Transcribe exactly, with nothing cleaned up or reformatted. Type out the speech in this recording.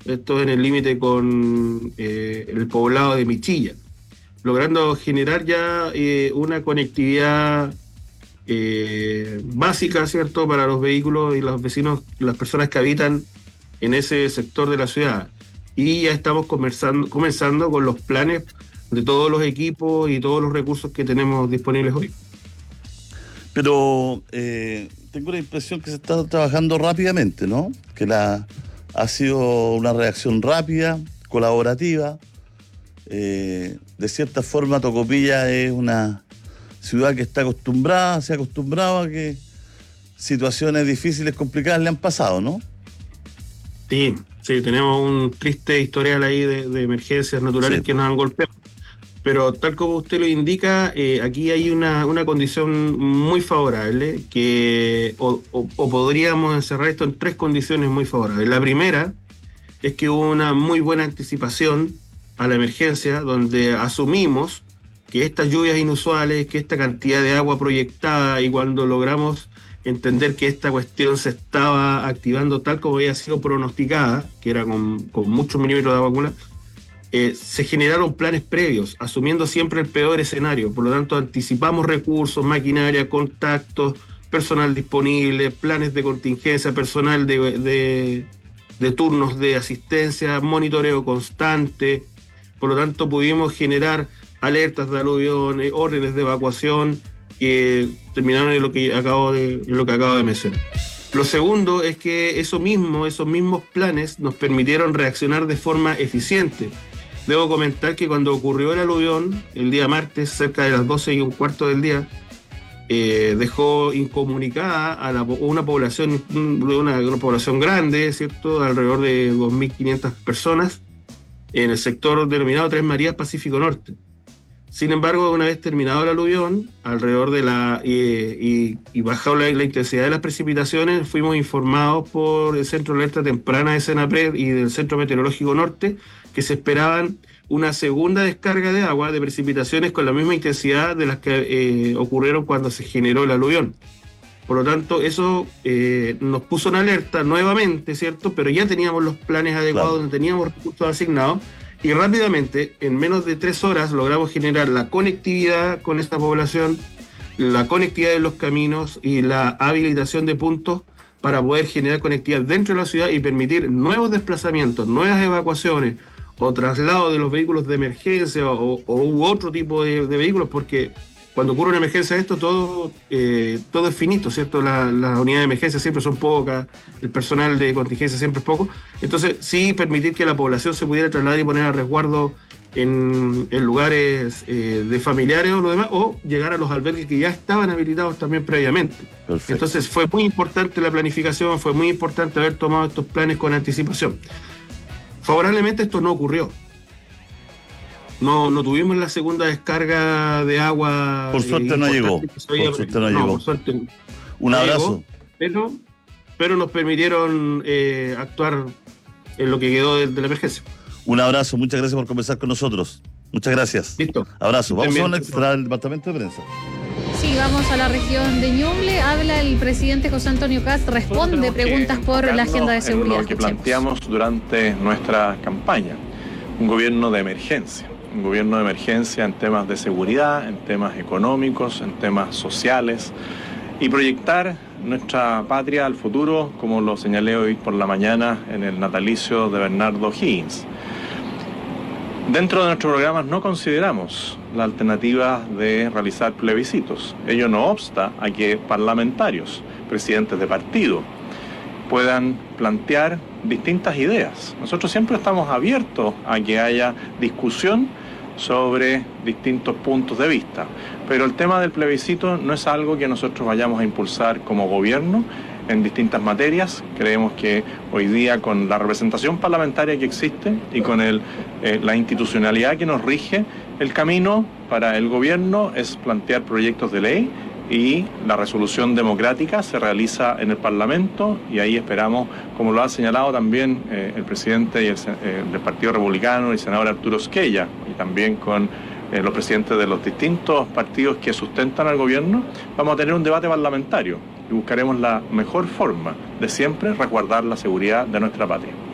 esto en el límite con eh, el poblado de Michilla, logrando generar ya eh, una conectividad eh, básica, ¿cierto?, para los vehículos y los vecinos, las personas que habitan en ese sector de la ciudad. Y ya estamos comenzando, comenzando con los planes de todos los equipos y todos los recursos que tenemos disponibles hoy. Pero eh, tengo la impresión que se está trabajando rápidamente, ¿no? Que la ha sido una reacción rápida, colaborativa. Eh, de cierta forma, Tocopilla es una ciudad que está acostumbrada, se ha acostumbrado a que situaciones difíciles, complicadas le han pasado, ¿no? Sí, sí, tenemos un triste historial ahí de, de emergencias naturales, sí, que nos han golpeado. Pero tal como usted lo indica, eh, aquí hay una, una condición muy favorable, que o, o, o podríamos encerrar esto en tres condiciones muy favorables. La primera es que hubo una muy buena anticipación a la emergencia, donde asumimos que estas lluvias inusuales, que esta cantidad de agua proyectada, y cuando logramos entender que esta cuestión se estaba activando tal como había sido pronosticada, que era con, con muchos milímetros de agua acumulada, Eh, se generaron planes previos, asumiendo siempre el peor escenario. Por lo tanto, anticipamos recursos, maquinaria, contactos, personal disponible, planes de contingencia, personal de, de, de turnos de asistencia, monitoreo constante. Por lo tanto, pudimos generar alertas de aluvión, órdenes de evacuación que terminaron en lo que acabo de, en lo que acabo de mencionar. Lo segundo es que eso mismo, esos mismos planes nos permitieron reaccionar de forma eficiente. Debo comentar que cuando ocurrió el aluvión, el día martes, cerca de las doce y un cuarto del día, eh, dejó incomunicada a la, una población, una, una población grande, ¿cierto?, alrededor de dos mil quinientas personas, en el sector denominado Tres Marías, Pacífico Norte. Sin embargo, una vez terminado el aluvión, alrededor de la eh, y, y bajado la, la intensidad de las precipitaciones, fuimos informados por el Centro de Alerta Temprana de Senapred y del Centro Meteorológico Norte que se esperaban una segunda descarga de agua, de precipitaciones con la misma intensidad de las que eh, ocurrieron cuando se generó el aluvión. Por lo tanto, eso eh, nos puso en alerta nuevamente, ¿cierto? Pero ya teníamos los planes adecuados, claro, donde teníamos recursos asignados, y rápidamente, en menos de tres horas, logramos generar la conectividad con esta población, la conectividad de los caminos y la habilitación de puntos para poder generar conectividad dentro de la ciudad y permitir nuevos desplazamientos, nuevas evacuaciones o traslado de los vehículos de emergencia o, o u otro tipo de, de vehículos, porque cuando ocurre una emergencia de esto, todo, eh, todo es finito, ¿cierto? Las la unidades de emergencia siempre son pocas, el personal de contingencia siempre es poco. Entonces, sí permitir que la población se pudiera trasladar y poner a resguardo en, en lugares eh, de familiares o lo demás, o llegar a los albergues que ya estaban habilitados también previamente. Perfecto. Entonces, fue muy importante la planificación, fue muy importante haber tomado estos planes con anticipación. Favorablemente, esto no ocurrió. No, no tuvimos la segunda descarga de agua. Por suerte no llegó. Por suerte no llegó. Por suerte Un abrazo. Pero, pero nos permitieron eh, actuar en lo que quedó de, de la emergencia. Un abrazo, muchas gracias por conversar con nosotros. Muchas gracias. Listo. Abrazo. Vamos a un extra del departamento de prensa. Sí, vamos a la región de Ñuble. Habla el presidente José Antonio Kast, responde preguntas por la agenda de seguridad. Lo que planteamos durante nuestra campaña, un gobierno de emergencia. Un gobierno de emergencia en temas de seguridad, en temas económicos, en temas sociales, y proyectar nuestra patria al futuro, como lo señalé hoy por la mañana en el natalicio de Bernardo Higgins. Dentro de nuestros programas no consideramos la alternativa de realizar plebiscitos. Ello no obsta a que parlamentarios, presidentes de partido, puedan plantear distintas ideas. Nosotros siempre estamos abiertos a que haya discusión sobre distintos puntos de vista, pero el tema del plebiscito no es algo que nosotros vayamos a impulsar como gobierno en distintas materias. Creemos que hoy día, con la representación parlamentaria que existe y con el, eh, la institucionalidad que nos rige, el camino para el gobierno es plantear proyectos de ley, y la resolución democrática se realiza en el Parlamento, y ahí esperamos, como lo ha señalado también eh, el presidente y el, eh, del Partido Republicano, el senador Arturo Squella, y también con eh, los presidentes de los distintos partidos que sustentan al gobierno, vamos a tener un debate parlamentario y buscaremos la mejor forma de siempre resguardar la seguridad de nuestra patria.